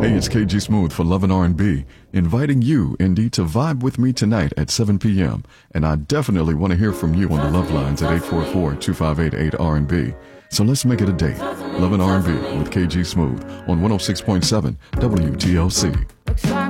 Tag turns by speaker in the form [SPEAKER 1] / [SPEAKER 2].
[SPEAKER 1] Hey, it's KG Smooth for Love and R&B, inviting you indeed to vibe with me tonight at 7 p.m. And I definitely want to hear from you on the Love Lines at 844-258-8R&B. So let's make it a date. Love and R&B with KG Smooth on 106.7 WTLC.